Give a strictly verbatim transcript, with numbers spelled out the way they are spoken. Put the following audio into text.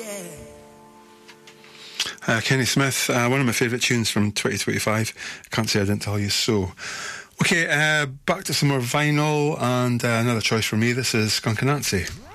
Uh, Kenny Smith, uh, one of my favourite tunes from twenty twenty-five. Can't say I didn't tell you so. Okay, uh, back to some more vinyl, and uh, another choice for me. This is Skunk Anansie.